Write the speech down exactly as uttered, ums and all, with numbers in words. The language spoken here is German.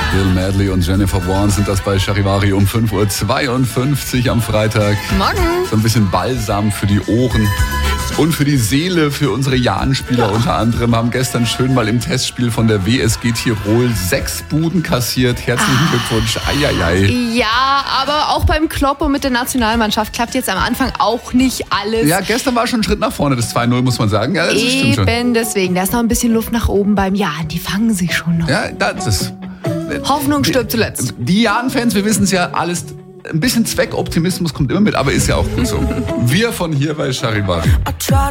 Bill Medley und Jennifer Warren sind das bei Charivari um fünf Uhr zweiundfünfzig am Freitag. Morgen. So ein bisschen Balsam für die Ohren und für die Seele, für unsere Jahn-Spieler. Ja. Unter anderem haben gestern schön mal im Testspiel von der W S G Tirol sechs Buden kassiert. Herzlichen ah. Glückwunsch. Eieiei. Ja, aber auch beim Kloppo mit der Nationalmannschaft klappt jetzt am Anfang auch nicht alles. Ja, gestern war schon ein Schritt nach vorne, das zwei null, muss man sagen. Ja, das Eben, stimmt schon. Deswegen. Da ist noch ein bisschen Luft nach oben beim Jan. Die fangen sich schon noch. Ja, das ist... Hoffnung stirbt zuletzt. Die Jan-Fans, wir wissen es ja alles, ein bisschen Zweckoptimismus kommt immer mit, aber ist ja auch gut so. Wir von hier bei Charivari.